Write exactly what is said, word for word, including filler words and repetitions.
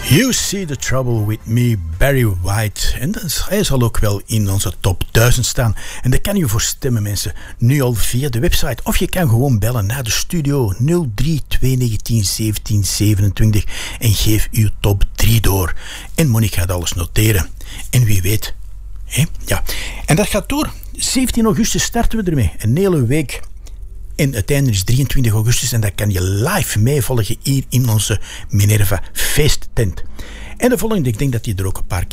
You See the Trouble with Me, Barry White. En dat, hij zal ook wel in onze top duizend staan. En daar kan je voor stemmen, mensen. Nu al via de website. Of je kan gewoon bellen naar de studio nul drie twee negentien zeventien zevenentwintig. En geef uw top drie door. En Monique gaat alles noteren. En wie weet. Hè? Ja. En dat gaat door. zeventien augustus starten we ermee. Een hele week. En het einde is drieëntwintig augustus en dat kan je live meevolgen hier in onze Minerva feesttent. En de volgende, ik denk dat die er ook een paar keer